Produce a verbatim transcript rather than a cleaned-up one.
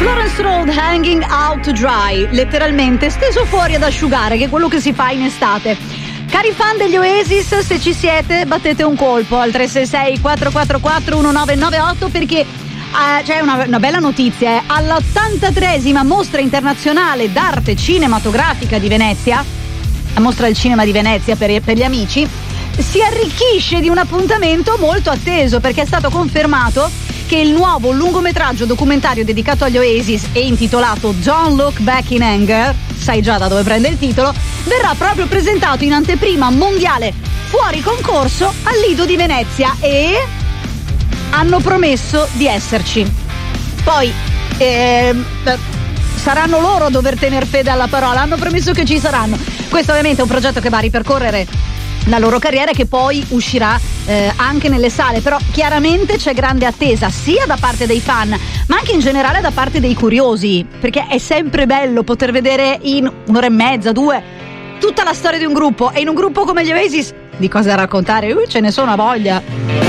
Lawrence Road Hanging Out to Dry, letteralmente steso fuori ad asciugare, che è quello che si fa in estate. Cari fan degli Oasis, se ci siete battete un colpo al tre sei sei quattro quattro quattro uno nove nove otto, perché eh, c'è una, una bella notizia, eh. All'ottantatreesima mostra internazionale d'arte cinematografica di Venezia, la mostra del cinema di Venezia per, per gli amici, si arricchisce di un appuntamento molto atteso, perché è stato confermato che il nuovo lungometraggio documentario dedicato agli Oasis e intitolato Don't Look Back in Anger, sai già da dove prende il titolo, verrà proprio presentato in anteprima mondiale fuori concorso al Lido di Venezia, e hanno promesso di esserci. Poi eh, saranno loro a dover tener fede alla parola, hanno promesso che ci saranno. Questo ovviamente è un progetto che va a ripercorrere la loro carriera, che poi uscirà eh, anche nelle sale, però chiaramente c'è grande attesa sia da parte dei fan ma anche in generale da parte dei curiosi, perché è sempre bello poter vedere in un'ora e mezza, due, tutta la storia di un gruppo, e in un gruppo come gli Oasis di cose da raccontare uh, ce ne sono a voglia.